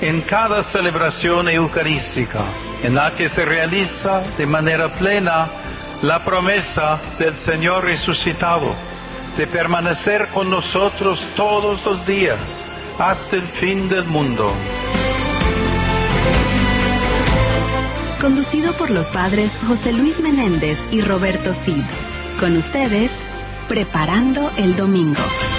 en cada celebración eucarística, en la que se realiza de manera plena la promesa del Señor resucitado, de permanecer con nosotros todos los días, hasta el fin del mundo. Conducido por los padres José Luis Menéndez y Roberto Cid. Con ustedes, Preparando el Domingo.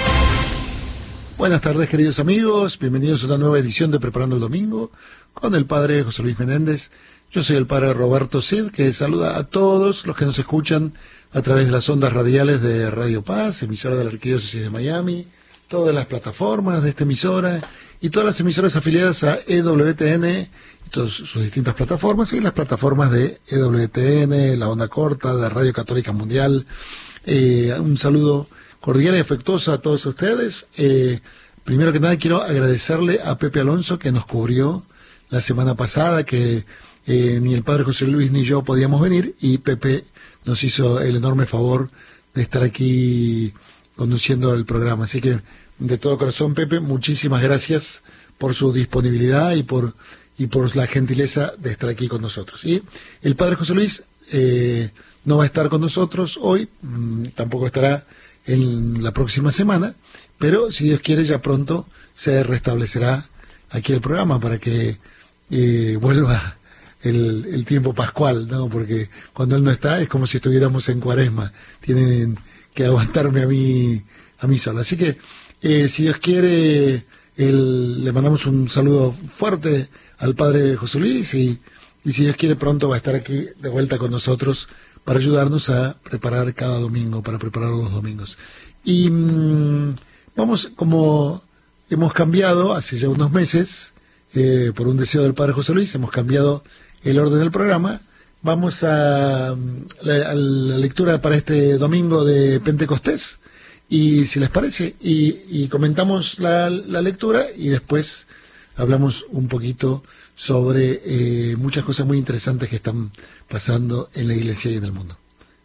Buenas tardes, queridos amigos. Bienvenidos a una nueva edición de Preparando el Domingo con el padre José Luis Menéndez. Yo soy el padre Roberto Cid, que saluda a todos los que nos escuchan a través de las ondas radiales de Radio Paz, emisora de la Arquidiócesis de Miami, todas las plataformas de esta emisora y todas las emisoras afiliadas a EWTN y todas sus distintas plataformas, y las plataformas de EWTN, la onda corta, de Radio Católica Mundial. Un saludo cordial y afectuoso a todos ustedes. Primero que nada quiero agradecerle a Pepe Alonso, que nos cubrió la semana pasada, que ni el padre José Luis ni yo podíamos venir, y Pepe nos hizo el enorme favor de estar aquí conduciendo el programa. Así que de todo corazón, Pepe, muchísimas gracias por su disponibilidad y por la gentileza de estar aquí con nosotros. Y el padre José Luis no va a estar con nosotros hoy, tampoco estará en la próxima semana, pero si Dios quiere ya pronto se restablecerá aquí el programa para que vuelva el tiempo pascual, ¿no? Porque cuando él no está es como si estuviéramos en Cuaresma, tienen que aguantarme a mí solo. Así que si Dios quiere, le mandamos un saludo fuerte al padre José Luis, y si Dios quiere pronto va a estar aquí de vuelta con nosotros para ayudarnos a preparar cada domingo, para preparar los domingos. Y vamos, como hemos cambiado hace ya unos meses, por un deseo del padre José Luis, hemos cambiado el orden del programa. Vamos a la lectura para este domingo de Pentecostés, y si les parece, y comentamos la lectura, y después hablamos un poquito sobre muchas cosas muy interesantes que están pasando en la iglesia y en el mundo.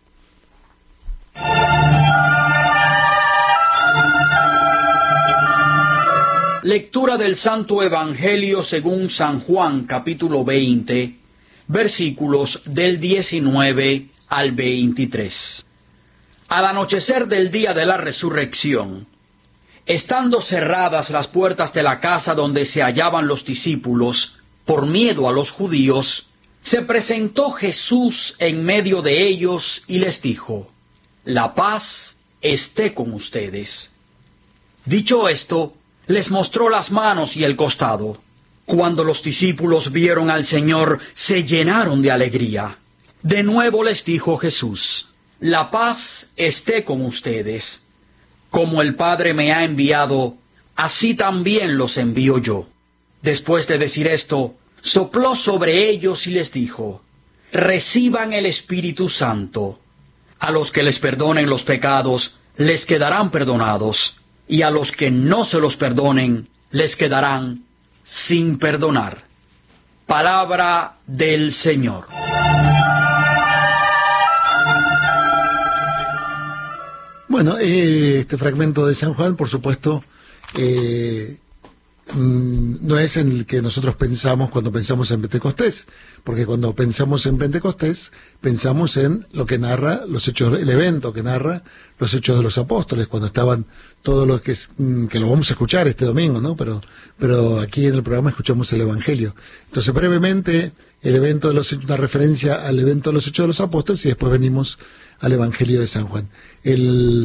Lectura del Santo Evangelio según San Juan, capítulo 20, versículos del 19 al 23. Al anochecer del día de la resurrección, estando cerradas las puertas de la casa donde se hallaban los discípulos, por miedo a los judíos, se presentó Jesús en medio de ellos y les dijo: «La paz esté con ustedes». Dicho esto, les mostró las manos y el costado. Cuando los discípulos vieron al Señor, se llenaron de alegría. De nuevo les dijo Jesús: «La paz esté con ustedes. Como el Padre me ha enviado, así también los envío yo». Después de decir esto, sopló sobre ellos y les dijo: «Reciban el Espíritu Santo. A los que les perdonen los pecados, les quedarán perdonados, y a los que no se los perdonen, les quedarán sin perdonar». Palabra del Señor. Bueno, este fragmento de San Juan, por supuesto, no es en el que nosotros pensamos cuando pensamos en Pentecostés, porque cuando pensamos en Pentecostés pensamos en lo que narra los hechos, el evento que narra los hechos de los apóstoles, cuando estaban todos los que lo vamos a escuchar este domingo, ¿no? Pero aquí en el programa escuchamos el Evangelio. Entonces, brevemente, el evento de los hechos, una referencia al evento de los hechos de los apóstoles, y después venimos al Evangelio de San Juan. El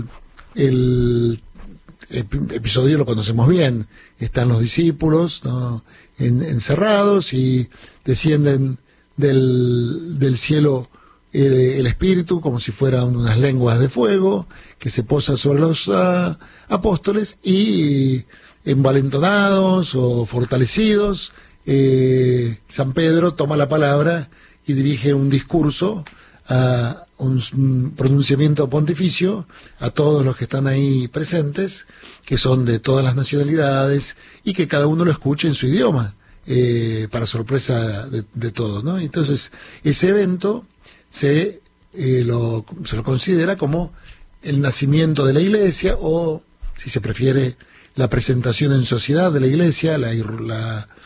episodio lo conocemos bien. Están los discípulos, ¿no?, encerrados, y descienden del cielo el Espíritu como si fueran unas lenguas de fuego que se posan sobre los apóstoles, y envalentonados o fortalecidos, San Pedro toma la palabra y dirige un discurso, un pronunciamiento pontificio a todos los que están ahí presentes, que son de todas las nacionalidades, y que cada uno lo escuche en su idioma, para sorpresa de todos, ¿no? Entonces, ese evento se lo considera como el nacimiento de la Iglesia, o, si se prefiere, la presentación en sociedad de la Iglesia, la